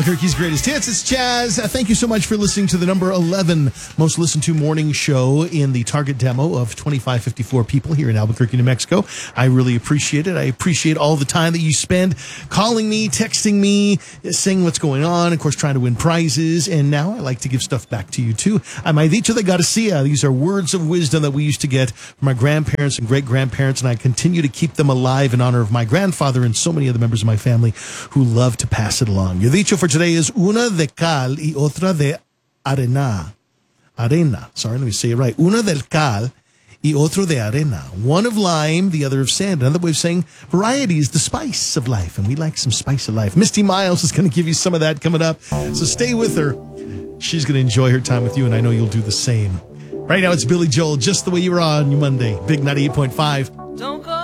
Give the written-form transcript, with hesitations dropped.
Albuquerque's greatest hits. It's Chaz. Thank you so much for listening to the number 11 most listened to morning show in the target demo of 2554 people here in Albuquerque, New Mexico. I really appreciate it. I appreciate all the time that you spend calling me, texting me, saying what's going on, of course, trying to win prizes. And now I like to give stuff back to you, too. I'm Dicho de Garcia. These are words of wisdom that we used to get from our grandparents and great-grandparents, and I continue to keep them alive in honor of my grandfather and so many other members of my family who love to pass it along. Your dicho for today is una de cal y otra de arena. Arena. Sorry, let me say it right. Una del cal y otro de arena. One of lime, the other of sand. Another way of saying variety is the spice of life, and we like some spice of life. Misty Miles is going to give you some of that coming up, so stay with her. She's going to enjoy her time with you, and I know you'll do the same. Right now, it's Billy Joel, Just the Way You Are on your Monday. Big 98.5. Don't go.